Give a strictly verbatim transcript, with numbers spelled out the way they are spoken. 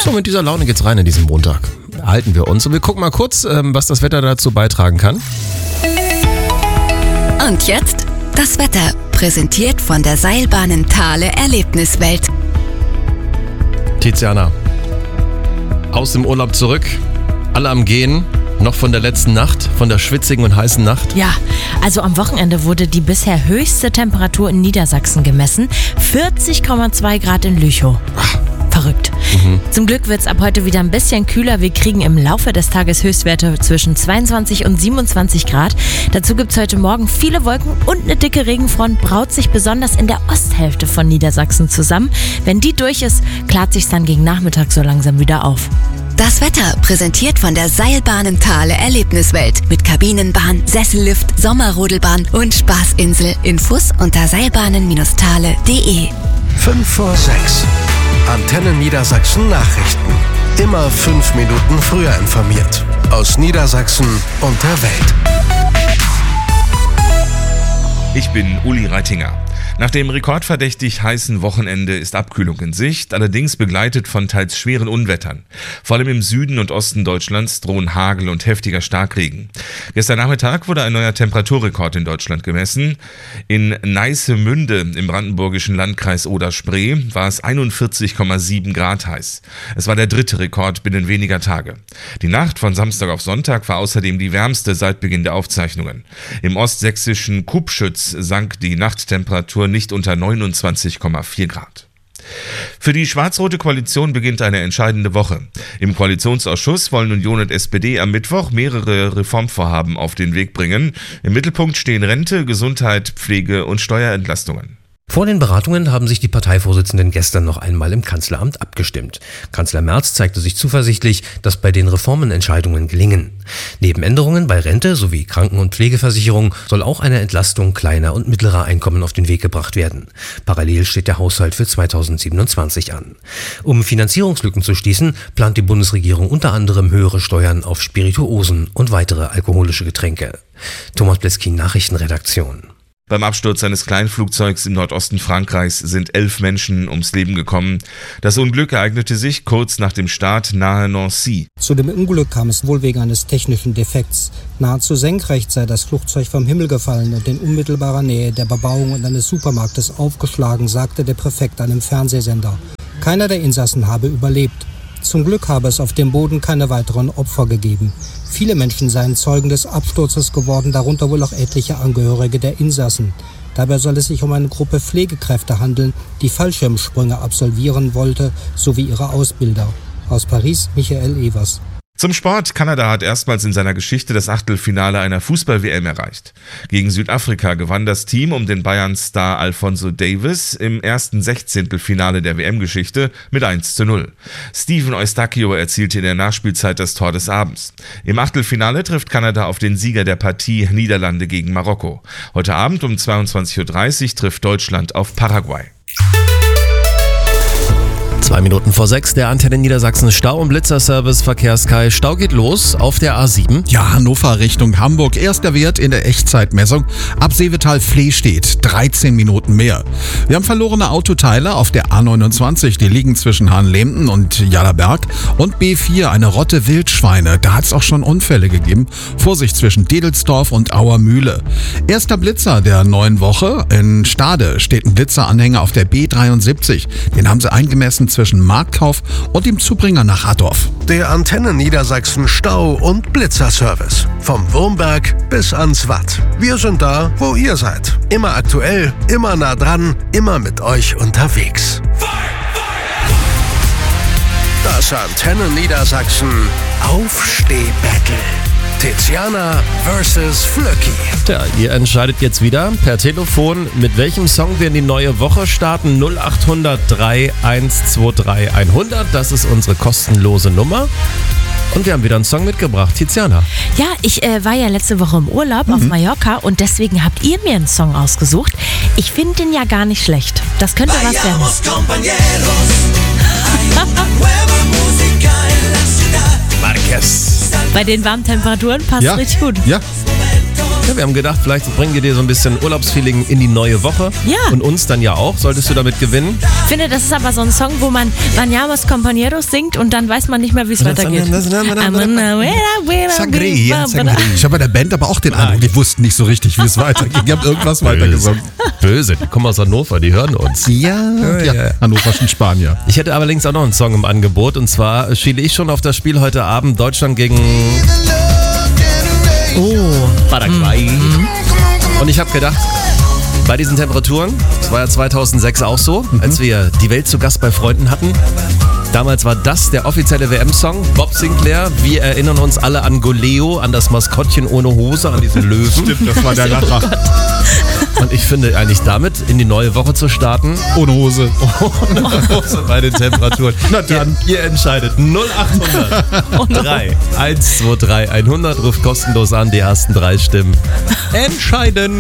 So, mit dieser Laune geht's rein in diesen Montag. Halten wir uns und wir gucken mal kurz, was das Wetter dazu beitragen kann. Und jetzt das Wetter, präsentiert von der Seilbahnen Thale Erlebniswelt. Tiziana, aus dem Urlaub zurück, alle am Gehen. Noch von der letzten Nacht, von der schwitzigen und heißen Nacht? Ja, also am Wochenende wurde die bisher höchste Temperatur in Niedersachsen gemessen. vierzig Komma zwei Grad in Lüchow. Ach. Verrückt. Mhm. Zum Glück wird es ab heute wieder ein bisschen kühler. Wir kriegen im Laufe des Tages Höchstwerte zwischen zweiundzwanzig und siebenundzwanzig Grad. Dazu gibt es heute Morgen viele Wolken und eine dicke Regenfront braut sich besonders in der Osthälfte von Niedersachsen zusammen. Wenn die durch ist, klart sich dann gegen Nachmittag so langsam wieder auf. Das Wetter präsentiert von der Seilbahnen Thale Erlebniswelt mit Kabinenbahn, Sessellift, Sommerrodelbahn und Spaßinsel. Infos unter seilbahnen Bindestrich thale punkt de. fünf vor sechs. Antenne Niedersachsen Nachrichten. Immer fünf Minuten früher informiert. Aus Niedersachsen und der Welt. Ich bin Uli Reitinger. Nach dem rekordverdächtig heißen Wochenende ist Abkühlung in Sicht, allerdings begleitet von teils schweren Unwettern. Vor allem im Süden und Osten Deutschlands drohen Hagel und heftiger Starkregen. Gestern Nachmittag wurde ein neuer Temperaturrekord in Deutschland gemessen. In Neissemünde im brandenburgischen Landkreis Oder-Spree war es einundvierzig Komma sieben Grad heiß. Es war der dritte Rekord binnen weniger Tage. Die Nacht von Samstag auf Sonntag war außerdem die wärmste seit Beginn der Aufzeichnungen. Im ostsächsischen Kubschütz sank die Nachttemperatur nicht unter neunundzwanzig Komma vier Grad. Für die schwarz-rote Koalition beginnt eine entscheidende Woche. Im Koalitionsausschuss wollen Union und S P D am Mittwoch mehrere Reformvorhaben auf den Weg bringen. Im Mittelpunkt stehen Rente, Gesundheit, Pflege und Steuerentlastungen. Vor den Beratungen haben sich die Parteivorsitzenden gestern noch einmal im Kanzleramt abgestimmt. Kanzler Merz zeigte sich zuversichtlich, dass bei den Reformen Entscheidungen gelingen. Neben Änderungen bei Rente sowie Kranken- und Pflegeversicherung soll auch eine Entlastung kleiner und mittlerer Einkommen auf den Weg gebracht werden. Parallel steht der Haushalt für zweitausendsiebenundzwanzig an. Um Finanzierungslücken zu schließen, plant die Bundesregierung unter anderem höhere Steuern auf Spirituosen und weitere alkoholische Getränke. Thomas Bleskin, Nachrichtenredaktion. Beim Absturz eines Kleinflugzeugs im Nordosten Frankreichs sind elf Menschen ums Leben gekommen. Das Unglück ereignete sich kurz nach dem Start nahe Nancy. Zu dem Unglück kam es wohl wegen eines technischen Defekts. Nahezu senkrecht sei das Flugzeug vom Himmel gefallen und in unmittelbarer Nähe der Bebauung und eines Supermarktes aufgeschlagen, sagte der Präfekt einem Fernsehsender. Keiner der Insassen habe überlebt. Zum Glück habe es auf dem Boden keine weiteren Opfer gegeben. Viele Menschen seien Zeugen des Absturzes geworden, darunter wohl auch etliche Angehörige der Insassen. Dabei soll es sich um eine Gruppe Pflegekräfte handeln, die Fallschirmsprünge absolvieren wollte, sowie ihre Ausbilder. Aus Paris, Michael Evers. Zum Sport. Kanada hat erstmals in seiner Geschichte das Achtelfinale einer Fußball-W M erreicht. Gegen Südafrika gewann das Team um den Bayern-Star Alphonso Davies im ersten Sechzehntelfinale der W M-Geschichte mit eins zu null. Steven Eustachio erzielte in der Nachspielzeit das Tor des Abends. Im Achtelfinale trifft Kanada auf den Sieger der Partie Niederlande gegen Marokko. Heute Abend um zweiundzwanzig Uhr dreißig trifft Deutschland auf Paraguay. Zwei Minuten vor sechs, der Antenne Niedersachsen Stau- und Blitzerservice Verkehrssky. Stau geht los auf der A sieben. Ja, Hannover Richtung Hamburg. Erster Wert in der Echtzeitmessung. Ab Seevetal-Fleh steht dreizehn Minuten mehr. Wir haben verlorene Autoteile auf der A neunundzwanzig. Die liegen zwischen Hahnlemden und Jallerberg. Und B vier, eine Rotte Wildschweine. Da hat es auch schon Unfälle gegeben. Vorsicht zwischen Dedelsdorf und Auermühle. Erster Blitzer der neuen Woche. In Stade steht ein Blitzeranhänger auf der B dreiundsiebzig. Den haben sie eingemessen zwischen Marktkauf und dem Zubringer nach Hattorf. Der Antenne Niedersachsen Stau- und Blitzerservice. Vom Wurmberg bis ans Watt. Wir sind da, wo ihr seid. Immer aktuell, immer nah dran, immer mit euch unterwegs. Das Antenne Niedersachsen Aufsteh-Battle. Tiziana versus Flöcki. Tja, ihr entscheidet jetzt wieder per Telefon, mit welchem Song wir in die neue Woche starten. null acht null null drei eins zwei drei hundert, das ist unsere kostenlose Nummer. Und wir haben wieder einen Song mitgebracht. Tiziana. Ja, ich äh, war ja letzte Woche im Urlaub mhm. auf Mallorca und deswegen habt ihr mir einen Song ausgesucht. Ich finde den ja gar nicht schlecht. Das könnte was werden. Marquez. Bei den warmen Temperaturen passt ja. richtig gut. Ja. Ja, wir haben gedacht, vielleicht bringen wir dir so ein bisschen Urlaubsfeeling in die neue Woche. Ja. Und uns dann ja auch, solltest du damit gewinnen. Ich finde, das ist aber so ein Song, wo man Bañamos Compañeros singt und dann weiß man nicht mehr, wie es weitergeht. Sangria, Sangria. Ich habe bei der Band aber auch den Eindruck, die wussten nicht so richtig, wie es weitergeht. Die haben irgendwas weitergesungen. Böse, die kommen aus Hannover, die hören uns. Ja, ja, ja. Hannoverschen Spanier. Ich hätte allerdings auch noch einen Song im Angebot und zwar schiele ich schon auf das Spiel heute Abend Deutschland gegen Oh. Paraguay. Mhm. Und ich habe gedacht, bei diesen Temperaturen, das war ja zweitausendsechs auch so, mhm. als wir die Welt zu Gast bei Freunden hatten. Damals war das der offizielle W M-Song, Bob Sinclair. Wir erinnern uns alle an Goleo, an das Maskottchen ohne Hose, an diesen Löwen. Stimmt, das war der Lacher. Und ich finde eigentlich damit in die neue Woche zu starten. Ohne Hose. Ohne Hose bei den Temperaturen. Na dann. Ihr, ihr entscheidet. null achthundert drei eins zwei drei hundert. Ruft kostenlos an, die ersten drei Stimmen entscheiden.